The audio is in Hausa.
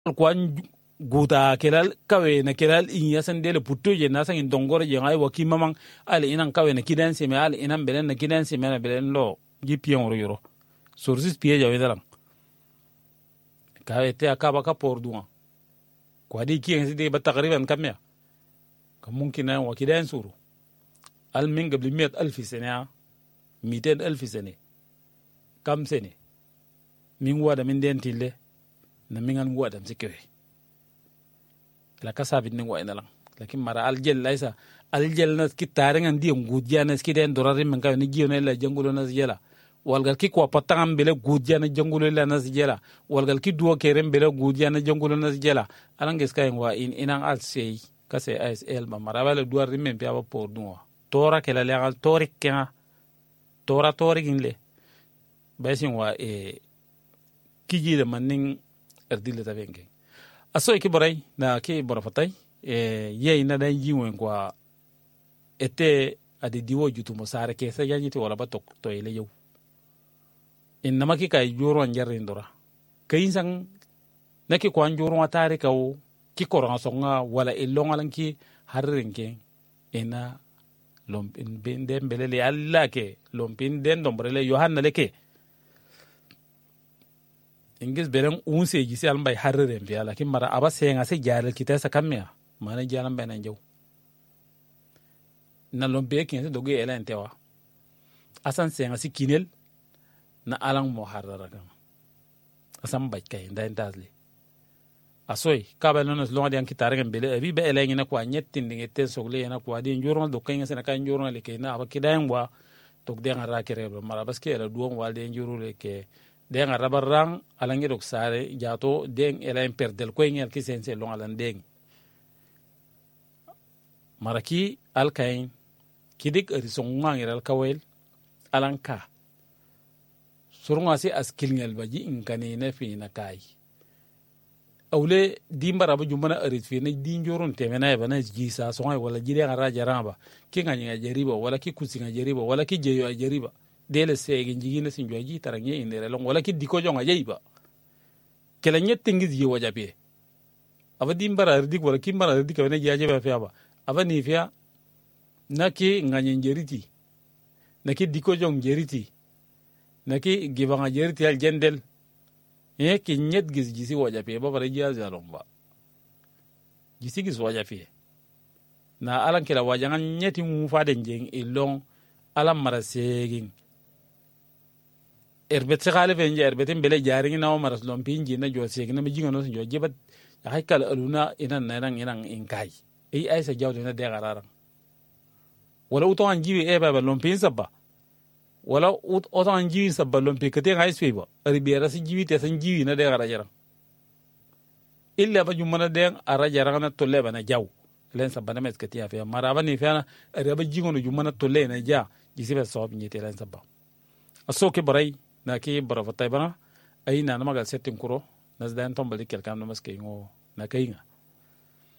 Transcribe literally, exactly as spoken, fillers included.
kwan guta kelal kawe na kelal in yasan dele putto je nasan in dongore je ngai waki mamang al inan kawe na kidan se me al inan belen na kidan se me na belen lo gi pion ro yoro sorsis pie ja wedaram kawe te akaba ka por duwa kwa di ki ngi de ba takriban kamya kam mumkin na wa kidan suru al min qabli miyat alf sana miyatan alf sana kam sene min wada min den tille na mingan wada msikewe la kasa bin ngo ina lang lakin mara aljel laisa aljel nas ki tarengan di ngudja nas ki den dorari men ka ni giyo na la jangulo nas jela walgal ki ko patangam bele gudja na jangulo la nas jela walgal ki duo kerem bele gudja na jangulo nas jela alanges kay ngwa in inan al sey kase asl ma mara wala duar men pe aba por duwa tora kala legal torik kenga tora torik inle basin wa e kiji de manin erdile ta benke aso ki boray na ki bora fatay e ye na dan jiwen kwa ete ade diwo jutu mo sare ke sa yanyi to wala batok to ile yow in nama ki kay joro njarre ndora kayin sang naki ko an joro atare kaw ki koran songa wala ilongalan ki harrenke ena lompin ben den belele alla ke lompin den dombrele yohanna leke ingis beren unse gisi almbay harre mbiya lakin mara aba senga se jalal kitasa kamya mana jalan benen jaw na lombe kin se doge elen tewa asan senga si kinel na alang mo harra gam asan bay kay nday tazli asoy kabal non lo ngadi an kitare gam bele abi be elen na kwa nyetti ndinge ten sogle na kwa di njurma do kay ngase na kay njurma le kay na aba kidayen wa tok de ngara kere mara baske la duom walde njuru le ke den rabarang alangi dok sare jato den ela imperdel ko ngel ki sense long alan den maraki alkain kidik risong ngangir alkawel alanka surunga si askil ngel baji inkane na fi na kai awle dimbara ba jumana arit fi na dinjoron temena ba na jisa songa wala jide ngara jaramba ki nganya jariba wala ki kusinga jariba wala ki jeyo jariba dele sege njigi na sinjoji taranye indere long wala ki diko jonga jeyba kala nyette ngiz yi wajabe aba dimbara ardik wala kimbara ardik wala jaje ba fiaba aba ni fia naki nganye njeriti naki diko jong njeriti naki gibanga njeriti al jendel e ki nyet giz jisi wajabe ba bare jaza lomba jisi giz wajabe na alan kala wajangan nyeti mu fade njeng ilong alam mara seging erbet khale fe nje erbetin bele jari na maras lompinji na jo seg na mijinga no jo jebat haykal aluna inan nan inan inkai ei ay sa jawde na de gararan wala uto an jiwi e baba lompin sabba wala uto an jiwi sabba lompi kete ngai sweba ribera si jiwi te san jiwi na de gararan illa ba jumana de arajaran na tolle bana jaw len sabba na mes kete afa maraba ni fa na reba jingo no jumana tolle na ja jisibe sob ni te len sabba aso ke barai na ki barafatay bana ay na namagal setting kuro nas dan tombali kelkam namaske ngo na kainga